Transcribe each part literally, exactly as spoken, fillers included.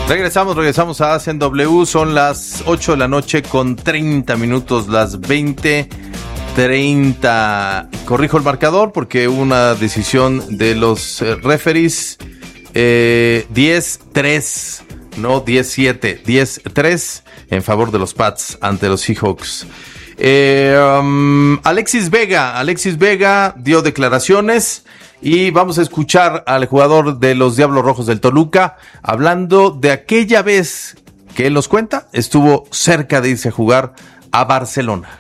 Regresamos, regresamos a A C en W, son las ocho de la noche con treinta minutos, las veinte treinta. Corrijo el marcador porque hubo una decisión de los eh, referees, eh, diez tres, no diez siete, diez tres en favor de los Pats ante los Seahawks. Eh, um, Alexis Vega, Alexis Vega dio declaraciones y vamos a escuchar al jugador de los Diablos Rojos del Toluca hablando de aquella vez que él nos cuenta, estuvo cerca de irse a jugar a Barcelona.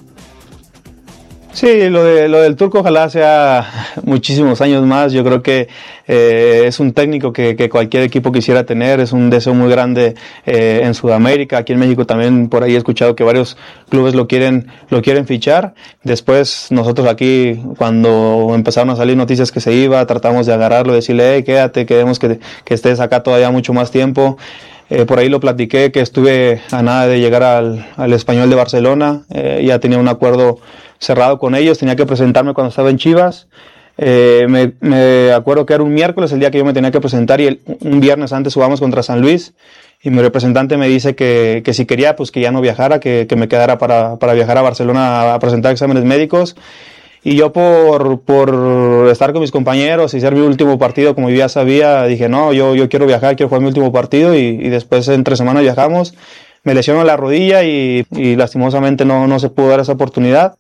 Sí, lo de lo del Turco ojalá sea muchísimos años más. Yo creo que eh, es un técnico que, que cualquier equipo quisiera tener. Es un deseo muy grande eh, en Sudamérica. Aquí en México también por ahí he escuchado que varios clubes lo quieren lo quieren fichar. Después nosotros aquí, cuando empezaron a salir noticias que se iba, tratamos de agarrarlo, decirle, hey, quédate, queremos que, que estés acá todavía mucho más tiempo. Eh, por ahí lo platiqué, que estuve a nada de llegar al, al Español de Barcelona. Eh, ya tenía un acuerdo cerrado con ellos, tenía que presentarme cuando estaba en Chivas. Eh, me, me acuerdo que era un miércoles el día que yo me tenía que presentar y el, un viernes antes jugamos contra San Luis y mi representante me dice que, que si quería, pues que ya no viajara, que, que me quedara para, para viajar a Barcelona a, a presentar exámenes médicos. Y yo por, por estar con mis compañeros y ser mi último partido, como yo ya sabía, dije, no, yo, yo quiero viajar, quiero jugar mi último partido y, y después entre semanas viajamos. Me lesionó la rodilla y, y lastimosamente no, no se pudo dar esa oportunidad.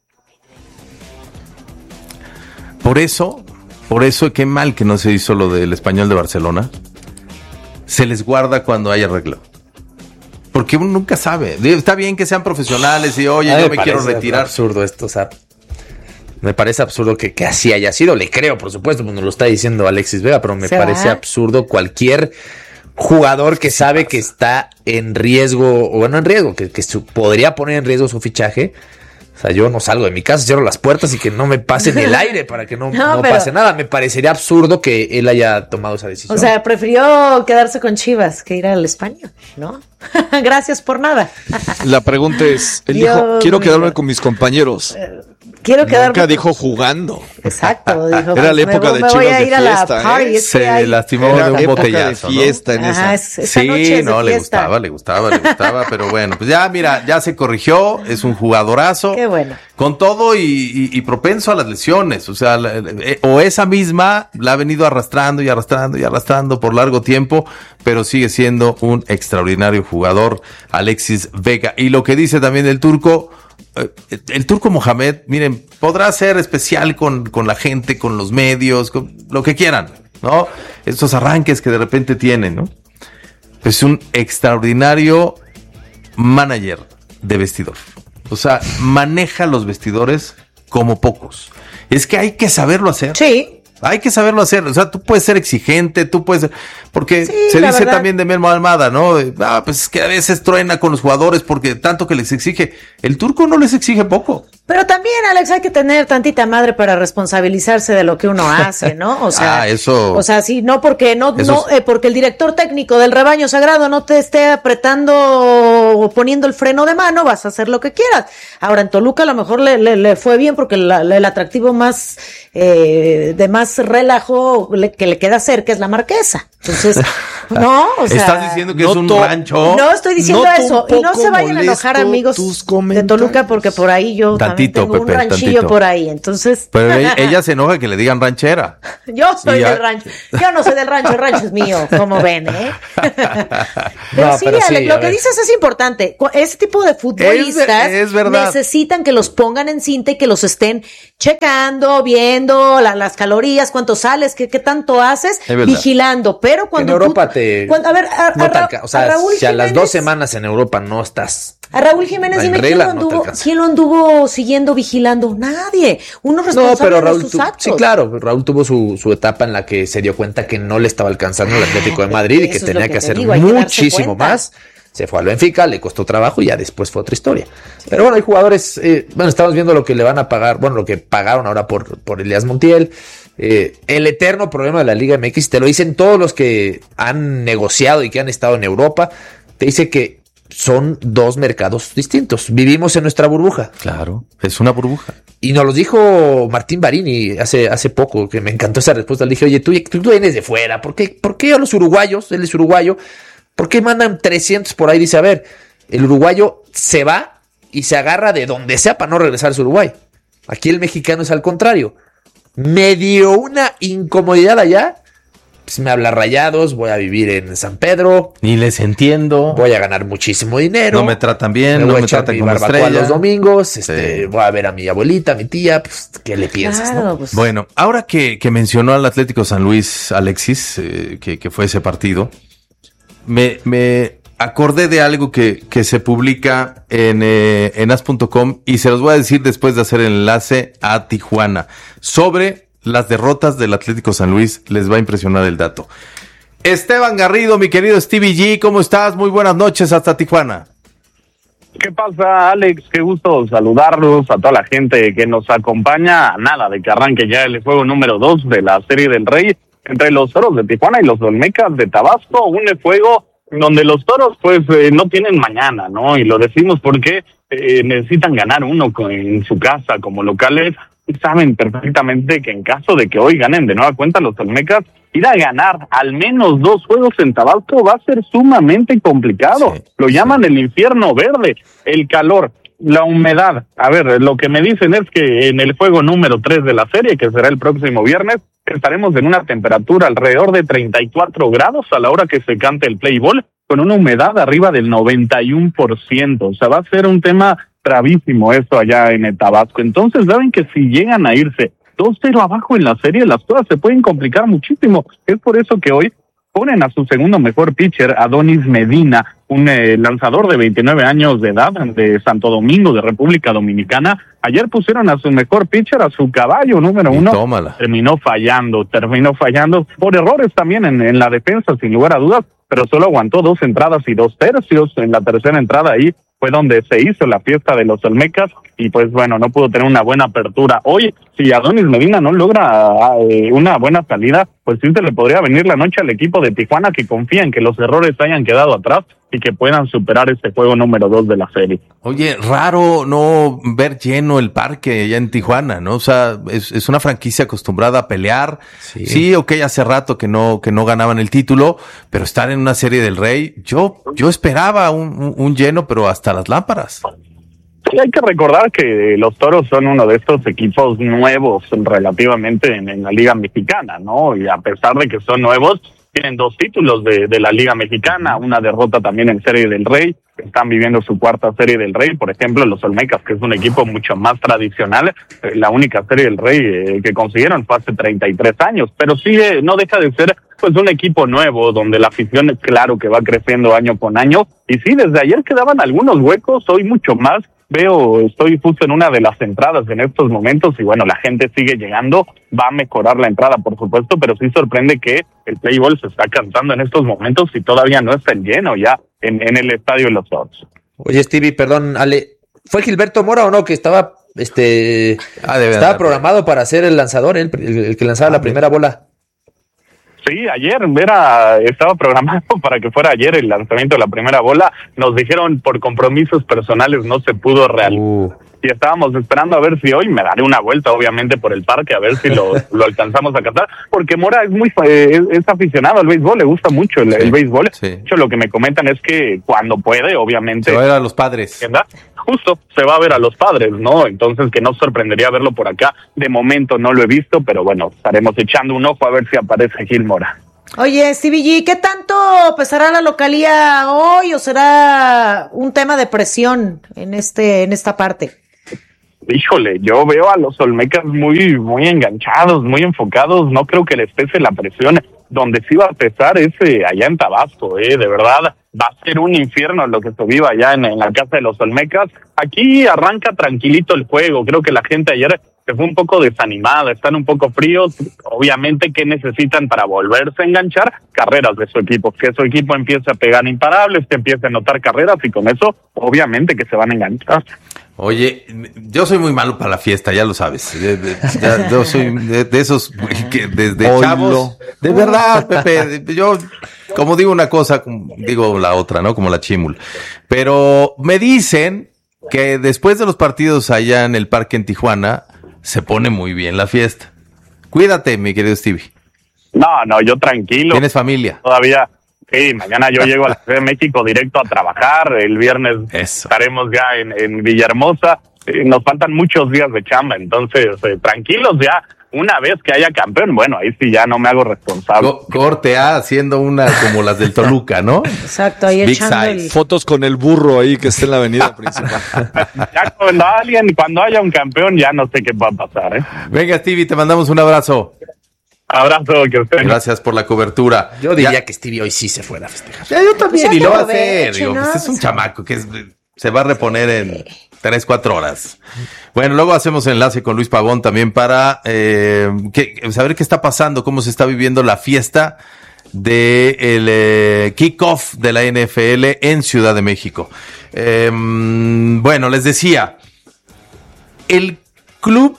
Por eso, por eso, qué mal que no se hizo lo del Español de Barcelona. Se les guarda cuando hay arreglo. Porque uno nunca sabe. Está bien que sean profesionales y, oye, yo me, me quiero retirar. Es absurdo esto, o sea, me parece absurdo que, que así haya sido. Le creo, por supuesto, cuando lo está diciendo Alexis Vega, pero me parece va? absurdo cualquier jugador que sabe que está en riesgo, o bueno, en riesgo, que, que su, podría poner en riesgo su fichaje. O sea, yo no salgo de mi casa, cierro las puertas y que no me pase ni el aire para que no, no, no pero, pase nada. Me parecería absurdo que él haya tomado esa decisión. O sea, prefirió quedarse con Chivas que ir al Español, ¿no? Gracias por nada. La pregunta es, él Dios dijo, quiero mío. quedarme con mis compañeros. Uh, quiero quedarme. Nunca dijo jugando. Exacto. Dijo, era la época me, de me Chivas voy a ir de fiesta. A la party, ¿eh? Se hay... lastimó era de un época botellazo, de fiesta, ¿no? En esa. Ajá, es, esa sí, noche no, le fiesta. gustaba, le gustaba, le gustaba, pero bueno, pues ya, mira, ya se corrigió, es un jugadorazo. Qué bueno. Con todo y, y, y propenso a las lesiones, o sea, la, eh, o esa misma la ha venido arrastrando y arrastrando y arrastrando por largo tiempo, pero sigue siendo un extraordinario jugador, Alexis Vega. Y lo que dice también el turco, eh, el turco Mohamed, miren, podrá ser especial con, con la gente, con los medios, con lo que quieran, ¿no? Estos arranques que de repente tienen, ¿no? Es un extraordinario manager de vestidor. O sea, maneja los vestidores como pocos. Es que hay que saberlo hacer. Sí. Hay que saberlo hacer. O sea, tú puedes ser exigente, tú puedes ser... Porque sí, se dice verdad. también de Memo Almada, ¿no? Ah, pues es que a veces truena con los jugadores porque tanto que les exige. El turco no les exige poco. Pero también, Alex, hay que tener tantita madre para responsabilizarse de lo que uno hace, ¿no? O sea, ah, eso... O sea, sí, no porque no, no eh, porque el director técnico del rebaño sagrado no te esté apretando o poniendo el freno de mano, vas a hacer lo que quieras. Ahora, en Toluca a lo mejor le, le, le fue bien porque la, el atractivo más, eh, de más relajo le, que le queda cerca es la Marquesa. Entonces, no, o sea... ¿Estás diciendo que no es un to- rancho? No, estoy diciendo Noto eso. Y no se vayan a enojar, amigos de Toluca, porque por ahí yo tantito, también tengo Pepe, un ranchillo tantito. por ahí, entonces... Pero ella, ella se enoja que le digan ranchera. Yo soy ya... del rancho. Yo no soy del rancho, el rancho es mío, como ven, ¿eh? Pero no, sí, pero Ale, sí, lo que dices es importante. Ese tipo de futbolistas es, es verdad. necesitan que los pongan en cinta y que los estén checando, viendo la, las calorías, cuánto sales, qué, qué tanto haces, vigilando. Pero cuando en Europa tú, te... Cuando, a ver, a, no a, Ra- te, o sea, a Raúl si a las Jiménez, dos semanas en Europa no estás... A Raúl Jiménez, en dime quién regla, lo, no te anduvo, alcanza. quién lo anduvo siguiendo, vigilando. Nadie. Uno responsable No, pero Raúl de sus tu, actos. sí, claro, Raúl tuvo su, su etapa en la que se dio cuenta que no le estaba alcanzando el Atlético de Madrid y que Eso es tenía lo que, que hacer digo, hay que darse muchísimo cuenta. más. Se fue al Benfica, le costó trabajo y ya después fue otra historia. Sí. Pero bueno, hay jugadores, eh, bueno, estamos viendo lo que le van a pagar, bueno, lo que pagaron ahora por, por Elías Montiel. Eh, el eterno problema de la Liga M X, te lo dicen todos los que han negociado y que han estado en Europa, te dice que son dos mercados distintos. Vivimos en nuestra burbuja. Claro, es una burbuja. Y nos lo dijo Martín Barini hace, hace poco, que me encantó esa respuesta. Le dije, oye, tú, tú vienes de fuera, ¿por qué, ¿por qué a los uruguayos, él es uruguayo, ¿Por qué mandan trescientos por ahí? Dice, a ver, el uruguayo se va y se agarra de donde sea para no regresar a su Uruguay. Aquí el mexicano es al contrario. Me dio una incomodidad allá. Pues me habla Rayados, voy a vivir en San Pedro. Ni les entiendo. Voy a ganar muchísimo dinero. No me tratan bien, me no voy me a echar tratan mi como barbacoa estrella. los domingos. Este, Sí. voy a ver a mi abuelita, a mi tía. Pues, ¿qué le piensas, Claro, no? pues. Bueno, ahora que, que mencionó al Atlético San Luis, Alexis, eh, que, que fue ese partido, me, me acordé de algo que, que se publica en, eh, en as punto com y se los voy a decir después de hacer el enlace a Tijuana. Sobre las derrotas del Atlético San Luis, les va a impresionar el dato. Esteban Garrido, mi querido Stevie G, ¿cómo estás? Muy buenas noches hasta Tijuana. ¿Qué pasa, Alex? Qué gusto saludarlos, a toda la gente que nos acompaña. Nada de que arranque ya el juego número dos de la Serie del Rey entre los Toros de Tijuana y los Olmecas de Tabasco. Un juego donde los Toros pues eh, no tienen mañana, ¿no? Y lo decimos porque eh, necesitan ganar uno con, en su casa como locales. Y saben perfectamente que en caso de que hoy ganen de nueva cuenta los Olmecas, ir a ganar al menos dos juegos en Tabasco va a ser sumamente complicado. Sí, lo llaman sí. el infierno verde, el calor, la humedad. A ver, lo que me dicen es que en el juego número tres de la serie, que será el próximo viernes, estaremos en una temperatura alrededor de treinta y cuatro grados a la hora que se cante el play ball, con una humedad arriba del noventa y uno por ciento. O sea, va a ser un tema gravísimo esto allá en el Tabasco. Entonces, saben que si llegan a irse dos cero abajo en la serie, las cosas se pueden complicar muchísimo. Es por eso que hoy ponen a su segundo mejor pitcher, Adonis Medina, un eh, lanzador de veintinueve años de edad de Santo Domingo, de República Dominicana. Ayer pusieron a su mejor pitcher, a su caballo número Y uno. tómala. Terminó fallando, terminó fallando por errores también en, en la defensa, sin lugar a dudas, pero solo aguantó dos entradas y dos tercios. En la tercera entrada ahí fue donde se hizo la fiesta de los Olmecas y pues bueno, no pudo tener una buena apertura. Hoy, si Adonis Medina no logra eh, una buena salida, pues sí se le podría venir la noche al equipo de Tijuana, que confía en que los errores hayan quedado atrás y que puedan superar este juego número dos de la serie. Oye, raro no ver lleno el parque allá en Tijuana, ¿no? O sea, es, es una franquicia acostumbrada a pelear. Sí. sí, ok, hace rato que no, que no ganaban el título, pero estar en una serie del Rey, yo, yo esperaba un, un, un lleno, pero hasta las lámparas. Sí, hay que recordar que los Toros son uno de estos equipos nuevos relativamente en, en la Liga Mexicana, ¿no? Y a pesar de que son nuevos, tienen dos títulos de, de la Liga Mexicana, una derrota también en Serie del Rey, están viviendo su cuarta Serie del Rey. Por ejemplo, los Olmecas, que es un equipo mucho más tradicional, eh, la única Serie del Rey eh, que consiguieron fue hace treinta y tres años, pero sí eh, no deja de ser pues un equipo nuevo, donde la afición es claro que va creciendo año con año, y sí, desde ayer quedaban algunos huecos, hoy mucho más. Veo, estoy justo en una de las entradas en estos momentos y bueno, la gente sigue llegando, va a mejorar la entrada por supuesto, pero sí sorprende que el play ball se está cantando en estos momentos y todavía no está lleno ya en, en el estadio de los Toros. Oye, Stevie, perdón, Ale, ¿fue Gilberto Mora o no que estaba este ah, de estaba programado para ser el lanzador, el, el, el que lanzaba ah, la primera bola? Sí, ayer era, estaba programado para que fuera ayer el lanzamiento de la primera bola. Nos dijeron por compromisos personales no se pudo realizar. Uh. Y estábamos esperando a ver si hoy me daré una vuelta, obviamente, por el parque, a ver si lo, lo alcanzamos a captar. Porque Mora es muy eh, es, es aficionado al béisbol, le gusta mucho el, sí, el béisbol. Sí. De hecho, lo que me comentan es que cuando puede, obviamente... Se va a ver a los Padres. ¿Verdad? Justo, se va a ver a los Padres, ¿no? Entonces, que no sorprendería verlo por acá. De momento no lo he visto, pero bueno, estaremos echando un ojo a ver si aparece Gil Mora. Oye, Stevie G, ¿qué tanto pesará la localía hoy o será un tema de presión en este en esta parte? Híjole, yo veo a los Olmecas muy muy enganchados, muy enfocados, no creo que les pese la presión. Donde sí va a pesar es eh, allá en Tabasco, eh, de verdad, va a ser un infierno lo que se viva allá en, en la casa de los Olmecas. Aquí arranca tranquilito el juego, creo que la gente ayer se fue un poco desanimada, están un poco fríos, obviamente, ¿qué necesitan para volverse a enganchar? Carreras de su equipo, que su equipo empiece a pegar imparables, que empiece a anotar carreras y con eso, obviamente que se van a enganchar. Oye, yo soy muy malo para la fiesta, ya lo sabes. De, de, ya, yo soy de, de esos que desde Oilo. Chavos. De verdad, Pepe. Yo, como digo una cosa, digo la otra, ¿no? Como la chimul. Pero me dicen que después de los partidos allá en el parque en Tijuana, se pone muy bien la fiesta. Cuídate, mi querido Stevie. No, no, yo tranquilo. ¿Tienes familia? Todavía. Sí, mañana yo llego a la Ciudad de México directo a trabajar, el viernes Eso. estaremos ya en, en Villahermosa, eh, nos faltan muchos días de chamba, entonces eh, tranquilos ya, una vez que haya campeón, bueno, ahí sí ya no me hago responsable. Co- corte A haciendo una como las del Toluca, ¿no? Exacto, ahí Big echando size. el... Fotos con el burro ahí que está en la avenida principal. Ya cuando alguien, cuando haya un campeón, ya no sé qué va a pasar, ¿eh? Venga, Stevie, te mandamos un abrazo. Abrazo, que usted. Gracias por la cobertura. Yo diría Ya- que Stevie hoy sí se fuera a festejar. Ya, yo también, Pues y ya lo que va a hacer. aproveche, Digo, ¿no? pues es un O sea, chamaco que es- se va a reponer en tres, cuatro horas. Bueno, luego hacemos enlace con Luis Pavón también para eh, que, saber qué está pasando, cómo se está viviendo la fiesta del eh, kickoff de la N F L en Ciudad de México. Eh, bueno, les decía, el club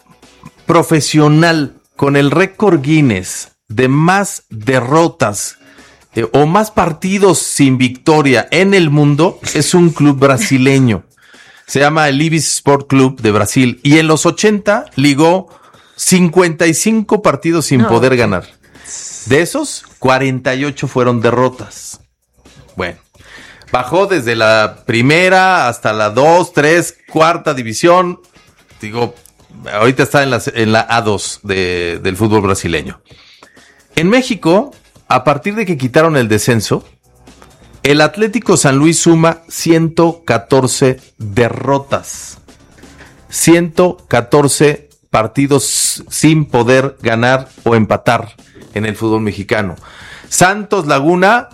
profesional con el récord Guinness de más derrotas eh, o más partidos sin victoria en el mundo es un club brasileño. Se llama el Ibis Sport Club de Brasil y en los ochenta ligó cincuenta y cinco partidos sin No. poder ganar. De esos, cuarenta y ocho fueron derrotas. Bueno, bajó desde la primera hasta la dos, tres, cuarta división. Digo, ahorita está en la, en la A dos de, del fútbol brasileño. En México, a partir de que quitaron el descenso, el Atlético San Luis suma ciento catorce derrotas. ciento catorce partidos sin poder ganar o empatar en el fútbol mexicano. Santos Laguna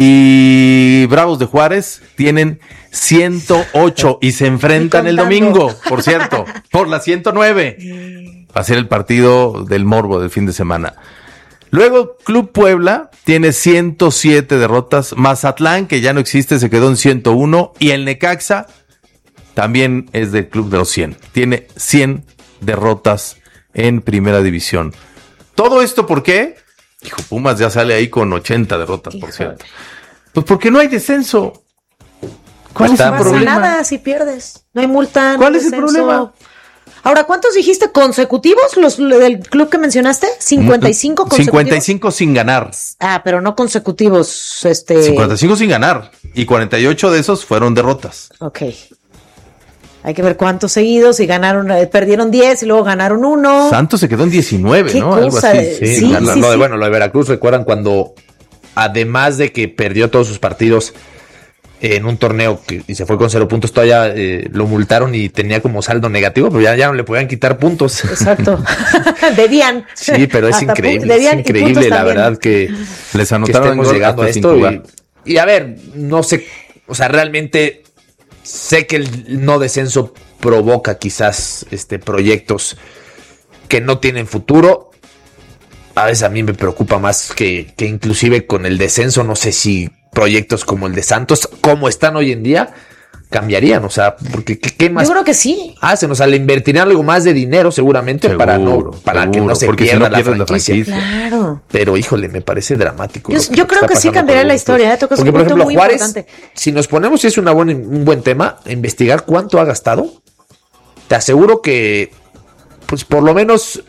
y Bravos de Juárez tienen ciento ocho y se enfrentan Y el contando. domingo, por cierto, por la ciento nueve. Va a ser el partido del morbo del fin de semana. Luego, Club Puebla tiene ciento siete derrotas. Mazatlán, que ya no existe, se quedó en ciento uno. Y el Necaxa también es del Club de los cien. Tiene cien derrotas en Primera División. ¿Todo esto por qué? Hijo, Pumas ya sale ahí con ochenta derrotas, por Híjole. cierto. Pues porque no hay descenso. ¿Cuál Está es el No pasa problema? nada si pierdes. No hay multa. no ¿Cuál hay es el descenso. problema? Ahora, ¿cuántos dijiste consecutivos los del club que mencionaste? cincuenta y cinco consecutivos. cincuenta y cinco sin ganar. Ah, pero no consecutivos, este... cincuenta y cinco sin ganar. Y cuarenta y ocho de esos fueron derrotas. Ok. Hay que ver cuántos seguidos y ganaron, eh, perdieron diez y luego ganaron uno. Santos se quedó en diecinueve, Qué ¿no? Algo cosa así. de- Sí, Sí, lo, lo sí, de, sí. bueno, lo de Veracruz, recuerdan cuando, además de que perdió todos sus partidos en un torneo que, y se fue con cero puntos, todavía eh, lo multaron y tenía como saldo negativo, pero ya, ya no le podían quitar puntos. Exacto. Debían. Sí, pero es Hasta pu- increíble, debían es y puntos increíble, la también. verdad, que, Les que anotaron estemos gol llegando a hasta sin esto. jugar. Y, y a ver, no sé, o sea, realmente sé que el no descenso provoca quizás este proyectos que no tienen futuro. A veces a mí me preocupa más que, que inclusive con el descenso, no sé si proyectos como el de Santos, como están hoy en día, cambiarían. O sea, porque ¿qué, qué más Yo creo que sí. hacen? O sea, le invertirían algo más de dinero seguramente Seguro, para no para que seguro, no se porque si pierda no la pierdes la franquicia. franquicia. Claro. Pero híjole, me parece dramático. Yo, lo que yo creo está que sí pasando cambiaría con la los historia, ¿eh? clubes. Tocas Porque, un por punto ejemplo, muy Juárez, importante. si nos ponemos, y es una buena, un buen tema, a investigar cuánto ha gastado, te aseguro que, pues por lo menos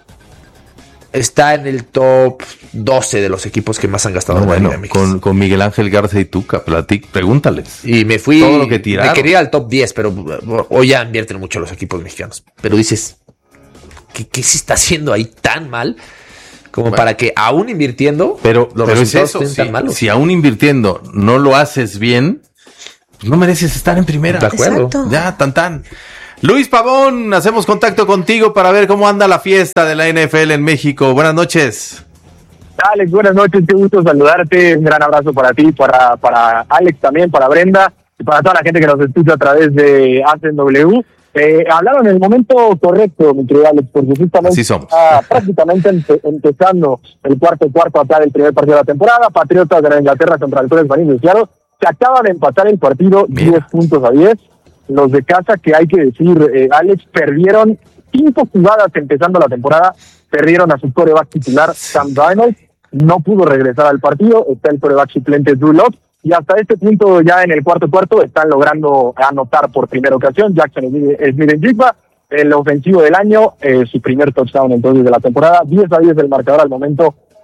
está en el top doce de los equipos que más han gastado No, en la bueno, Liga M X. con, con Miguel Ángel Garza y Tuca, platic, pregúntales. Y me fui, todo lo que tiraron. me quería al top diez, pero uh, hoy ya invierten mucho los equipos mexicanos. Pero dices, ¿qué, qué se está haciendo ahí tan mal? Como Bueno. para que aún invirtiendo, Pero, los pero es resultados eso, estén tan si, malos. si aún invirtiendo no lo haces bien, pues no mereces estar en primera. De acuerdo. Exacto. Ya, tan tan. Luis Pavón, hacemos contacto contigo para ver cómo anda la fiesta de la N F L en México. Buenas noches. Alex, buenas noches, qué gusto saludarte, un gran abrazo para ti, para para Alex también, para Brenda y para toda la gente que nos escucha a través de A C N W. Eh, hablaron en el momento correcto, mi querido Alex, porque justamente Así somos. está prácticamente empe- empezando el cuarto cuarto acá del primer partido de la temporada. Patriotas de la Inglaterra contra el Halcones Marinos de Seattle. Se acaba de empatar el partido Mira. diez puntos a diez. Los de casa, que hay que decir, eh, Alex, perdieron cinco jugadas empezando la temporada, perdieron a su coreback titular, Sam Darnold, no pudo regresar al partido, está el coreback suplente Drew Lock, y hasta este punto ya en el cuarto cuarto están logrando anotar por primera ocasión Jackson Smith-Njigba, el ofensivo del año, eh, su primer touchdown entonces de la temporada, diez a diez el marcador al momento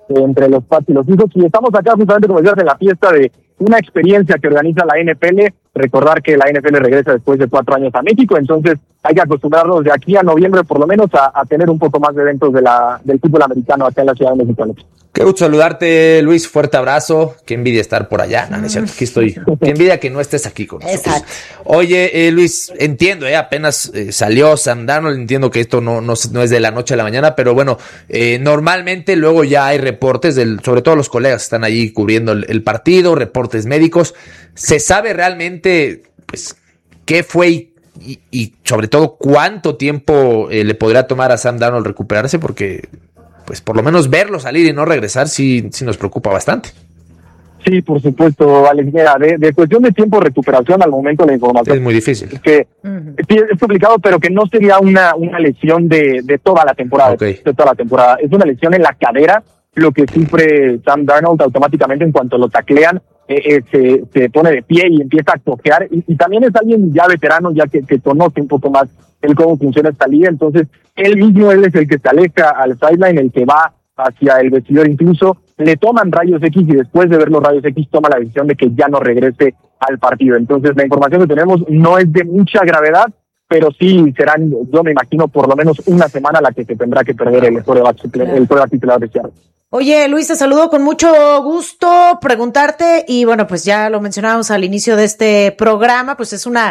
eh, entre los Pats y los Seahawks. Y estamos acá justamente, como decías, en la fiesta de una experiencia que organiza la N F L. Recordar que la N F L regresa después de cuatro años a México, entonces hay que acostumbrarnos de aquí a noviembre por lo menos a, a tener un poco más de eventos de la, del fútbol americano acá en la Ciudad de México. Qué gusto saludarte, Luis. Fuerte abrazo. Qué envidia estar por allá. No, no es cierto. Aquí estoy. Qué envidia que no estés aquí con nosotros. Exacto. Oye, eh, Luis, entiendo, eh, apenas eh, salió Sam Darnold. Entiendo que esto no, no, no es de la noche a la mañana, pero bueno, eh, normalmente luego ya hay reportes, del, sobre todo los colegas que están allí cubriendo el, el partido, reportes médicos. ¿Se sabe realmente, pues, qué fue y, y, y sobre todo cuánto tiempo eh, le podrá tomar a Sam Darnold recuperarse? Porque, pues, por lo menos verlo salir y no regresar sí, sí nos preocupa bastante. Sí, por supuesto, Alex. Mira, de, de cuestión de tiempo de recuperación al momento de la información. Es muy difícil. Es que uh-huh. es, es complicado, pero que no sería una, una lesión de, de toda la temporada. Okay. De toda la temporada. Es una lesión en la cadera, lo que sufre Sam Darnold automáticamente en cuanto lo taclean. Eh, eh, se, se pone de pie y empieza a cojear, y, y también es alguien ya veterano, ya que, que conoce un poco más el cómo funciona esta liga, entonces él mismo él es el que se aleja al sideline, el que va hacia el vestidor, incluso le toman rayos X y después de ver los rayos X toma la decisión de que ya no regrese al partido. Entonces la información que tenemos no es de mucha gravedad, pero sí serán, yo me imagino, por lo menos una semana la que se tendrá que perder el quarterback titular de Seattle. Oye, Luis, te saludo con mucho gusto, preguntarte, y bueno, pues ya lo mencionábamos al inicio de este programa, pues es una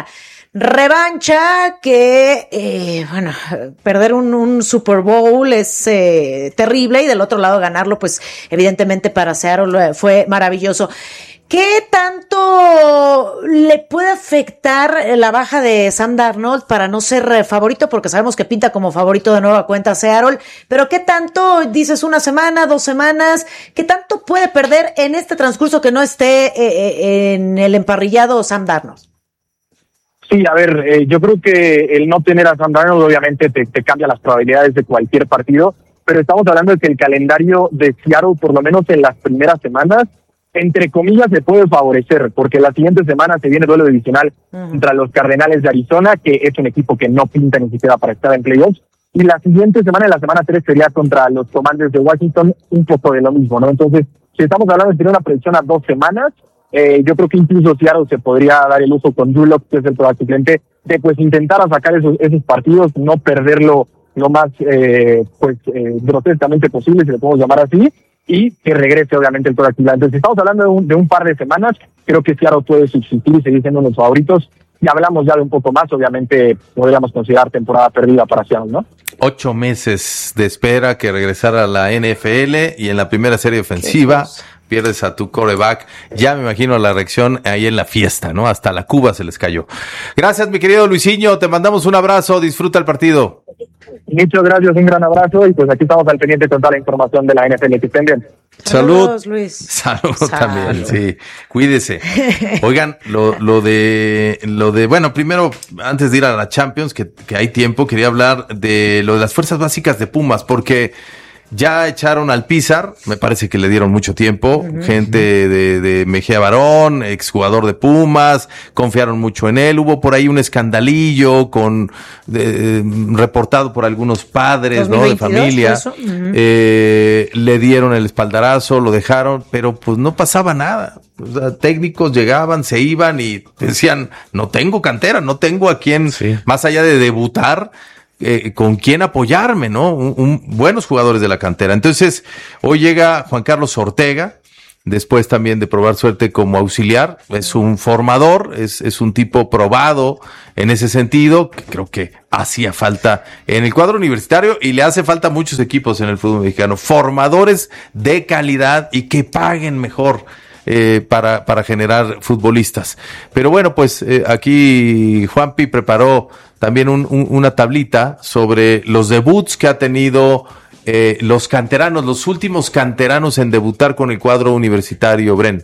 revancha que, eh, bueno, perder un, un Super Bowl es eh, terrible, y del otro lado ganarlo, pues evidentemente para Seattle fue maravilloso. ¿Qué tanto le puede afectar la baja de Sam Darnold para no ser favorito? Porque sabemos que pinta como favorito de nueva cuenta Seattle, pero ¿qué tanto, dices, una semana, dos semanas, qué tanto puede perder en este transcurso que no esté eh, en el emparrillado Sam Darnold? Sí, a ver, eh, yo creo que el no tener a Sam Darnold obviamente te, te cambia las probabilidades de cualquier partido, pero estamos hablando de que el calendario de Seattle, por lo menos en las primeras semanas, entre comillas, se puede favorecer, porque la siguiente semana se viene duelo divisional uh-huh. contra los Cardenales de Arizona, que es un equipo que no pinta ni siquiera para estar en playoffs, y la siguiente semana, en la semana tres, sería contra los Commanders de Washington, un poco de lo mismo, ¿no? Entonces, si estamos hablando de tener una predicción a dos semanas, eh, yo creo que incluso Seattle se podría dar el uso con Drew Lock, que es el suplente, de pues intentar a sacar esos, esos partidos, no perderlo lo más eh, pues eh, grotescamente posible, si le podemos llamar así, y que regrese obviamente el proactivo. Entonces, si estamos hablando de un, de un par de semanas, creo que Seattle puede subsistir y seguir siendo uno de los favoritos. Y hablamos ya de un poco más, obviamente podríamos considerar temporada perdida para Seattle, ¿no? Ocho meses de espera que regresara a la N F L, y en la primera serie ofensiva pierdes a tu quarterback. Ya me imagino la reacción ahí en la fiesta, ¿no? Hasta la Cuba se les cayó. Gracias, mi querido Luisinho, te mandamos un abrazo, disfruta el partido. Muchas gracias, un gran abrazo, y pues aquí estamos al pendiente con toda la información de la N F L. Que estén bien. Salud. Saludos, Luis. Salud, Salud también, sí. Cuídese. Oigan, lo, lo de, lo de, bueno, primero, antes de ir a la Champions, que, que hay tiempo, quería hablar de lo de las fuerzas básicas de Pumas, porque ya echaron al Pizar, me parece que le dieron mucho tiempo, uh-huh. gente de, de Mejía Barón, exjugador de Pumas, confiaron mucho en él, hubo por ahí un escandalillo con de, reportado por algunos padres, ¿no? De familia, uh-huh. eh, le dieron el espaldarazo, lo dejaron, pero pues no pasaba nada. O sea, técnicos llegaban, se iban y decían, no tengo cantera, no tengo a quien, sí. más allá de debutar, Eh, con quién apoyarme, ¿no? Un, un, buenos jugadores de la cantera. Entonces, hoy llega Juan Carlos Ortega, después también de probar suerte como auxiliar. Es un formador, es, es un tipo probado en ese sentido, que creo que hacía falta en el cuadro universitario, y le hace falta a muchos equipos en el fútbol mexicano. Formadores de calidad y que paguen mejor. Eh, para, para generar futbolistas. Pero bueno, pues eh, aquí Juanpi preparó también un, un, una tablita sobre los debuts que ha tenido eh, los canteranos, los últimos canteranos en debutar con el cuadro universitario, Bren.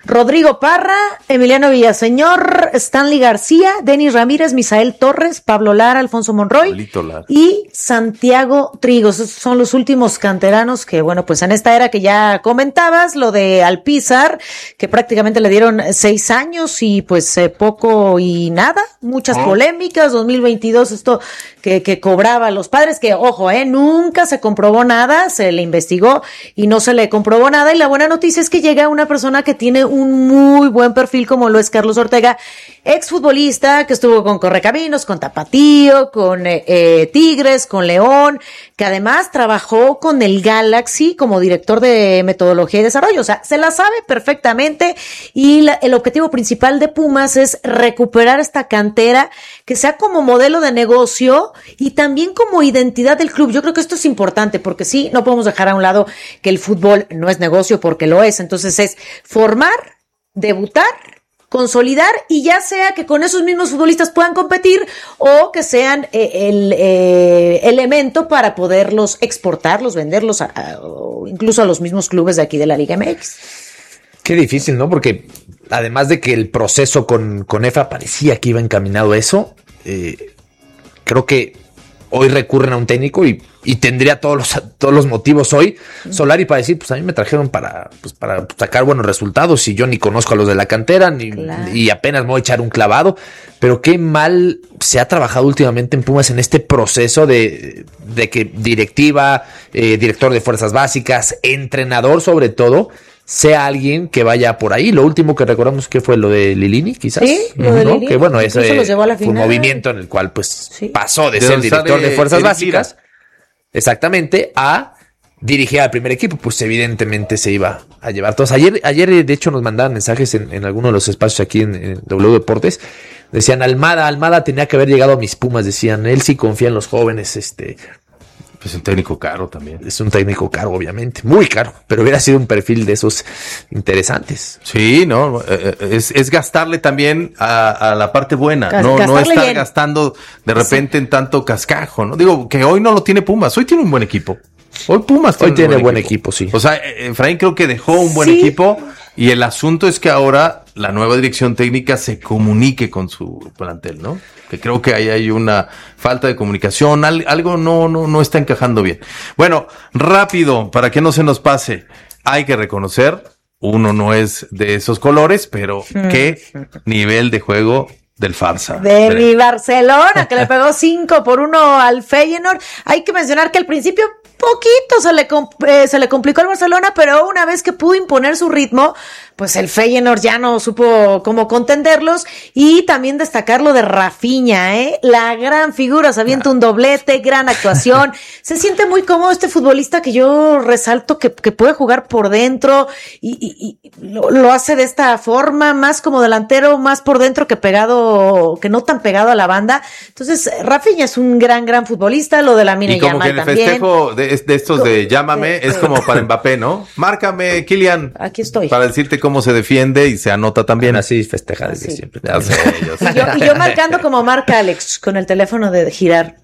Rodrigo Parra, Emiliano Villaseñor, Stanley García, Denis Ramírez, Misael Torres, Pablo Lara, Alfonso Monroy y Santiago Trigos. Esos son los últimos canteranos que, bueno, pues en esta era que ya comentabas, lo de Alpizar, que prácticamente le dieron seis años y pues eh, poco y nada, muchas polémicas, dos mil veintidós esto que, que cobraba a los padres, que ojo, eh, nunca se comprobó nada, se le investigó y no se le comprobó nada, y la buena noticia es que llega una persona que tiene un muy buen perfil como lo es Carlos Ortega, exfutbolista que estuvo con Correcaminos, con Tapatío, con eh, eh, Tigres, con León, que además trabajó con el Galaxy como director de metodología y desarrollo, o sea, se la sabe perfectamente, y la, el objetivo principal de Pumas es recuperar esta cantera que sea como modelo de negocio y también como identidad del club. Yo creo que esto es importante porque sí, no podemos dejar a un lado que el fútbol no es negocio porque lo es, entonces es formar, debutar, consolidar, y ya sea que con esos mismos futbolistas puedan competir o que sean eh, el eh, elemento para poderlos exportarlos, venderlos a, a, o incluso a los mismos clubes de aquí de la Liga M X. Qué difícil, ¿no? Porque además de que el proceso con, con E F A parecía que iba encaminado a eso, eh, creo que hoy recurren a un técnico y, y tendría todos los, todos los motivos hoy Solari para decir, pues a mí me trajeron para, pues, para sacar buenos resultados y yo ni conozco a los de la cantera ni, claro. y apenas me voy a echar un clavado, pero qué mal se ha trabajado últimamente en Pumas en este proceso de, de que directiva, eh, director de fuerzas básicas, entrenador sobre todo, sea alguien que vaya por ahí. Lo último que recordamos que fue lo de Lilini, quizás. Sí, lo de ¿no? Lilini. Que bueno, ese fue un movimiento en el cual pues sí. pasó de, de ser director de fuerzas básicas, exactamente, a dirigir al primer equipo. Pues evidentemente se iba a llevar todos. Ayer, ayer de hecho nos mandaban mensajes en, en algunos de los espacios aquí en, en W Deportes. Decían, Almada, Almada tenía que haber llegado a mis Pumas. Decían, él sí confía en los jóvenes, este... Es un técnico caro también. Es un técnico caro, obviamente. Muy caro. Pero hubiera sido un perfil de esos interesantes. Sí, no. Es, es gastarle también a, a la parte buena. Gas, no, no estar bien. Gastando de repente sí. en tanto cascajo, ¿no? Digo, que hoy no lo tiene Pumas. Hoy tiene un buen equipo. Hoy Pumas tiene, hoy tiene buen, buen equipo. equipo, sí. O sea, Efraín creo que dejó un buen sí. equipo. Y el asunto es que ahora la nueva dirección técnica se comunique con su plantel, ¿no? Que creo que ahí hay una falta de comunicación, algo no, no, no está encajando bien. Bueno, rápido, para que no se nos pase, hay que reconocer, uno no es de esos colores, pero qué nivel de juego del Farsa. De mi Barcelona, que le pegó cinco por uno al Feyenoord. Hay que mencionar que al principio poquito se le, eh, se le complicó al Barcelona, pero una vez que pudo imponer su ritmo, pues el Feyenoord ya no supo cómo contenderlos. Y también destacar lo de Rafinha, ¿eh? La gran figura, se avienta un doblete, gran actuación. Se siente muy cómodo este futbolista que yo resalto que, que puede jugar por dentro y, y, y lo, lo hace de esta forma, más como delantero, más por dentro que pegado, que no tan pegado a la banda. Entonces, Rafinha es un gran, gran futbolista. Lo de Lamine Yamal también. Y como que el festejo de, de estos de llámame de, de, es como para Mbappé, ¿no? Márcame, Kylian. Aquí estoy. Para decirte cómo se defiende y se anota también. Así festeja desde así. siempre. Ya sé, yo sé. Y, yo, y yo marcando como marca Alex, con el teléfono de girar.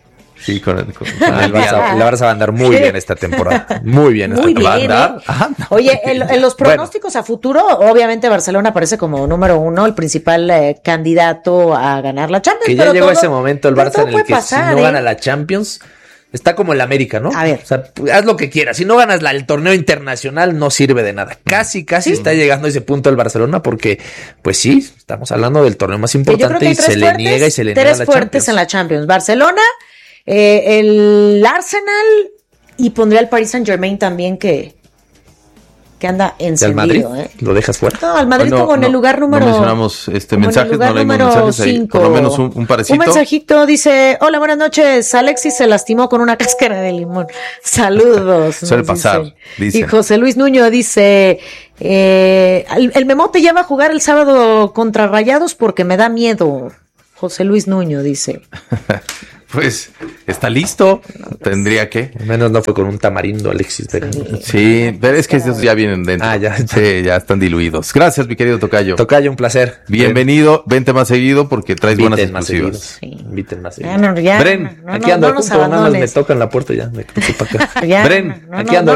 Sí, con el, con, con el Barça, la Barça va a andar muy bien esta temporada. Muy bien. Muy esta bien, temporada. ¿eh? Ajá. Oye, en, en los pronósticos bueno. a futuro, obviamente Barcelona aparece como número uno, el principal eh, candidato a ganar la Champions. Que ya pero llegó todo, ese momento el Barça en el que pasar, si no ¿eh? gana la Champions... Está como el América, ¿no? A ver. O sea, haz lo que quieras. Si no ganas la, el torneo internacional, no sirve de nada. Casi, casi ¿Sí? está llegando a ese punto el Barcelona porque, pues sí, estamos hablando del torneo más importante y se fuertes, le niega y se le niega tres la fuertes Champions. En la Champions. Barcelona, eh, el Arsenal y pondría el Paris Saint-Germain también que... que anda encendido, Madrid? ¿eh? ¿Lo dejas fuera? No, al Madrid no, como en no, el lugar número... No mencionamos este mensajes, no leímos mensajes ahí. Por lo menos un, un parecito. Un mensajito dice, hola, buenas noches, Alexis se lastimó con una cáscara de limón. Saludos. Suele pasar, dice. dice. Y José Luis Nuño dice, eh, el, el Memote ya va a jugar el sábado contra Rayados porque me da miedo. José Luis Nuño dice... Pues está listo, tendría que. Al menos no fue con un tamarindo, Alexis. Sí, sí, pero es que esos ya vienen dentro. Ah, ya. Sí, ya están diluidos. Gracias, mi querido Tocayo. Tocayo, un placer. Bienvenido, vente más seguido porque traes buenas exclusivas. Sí. Inviten más seguido. Ya, no, ya, Bren, no, aquí no, ando, no punto, nada más me tocan la puerta ya. Me para acá. Ya, Bren, no, aquí no, ando.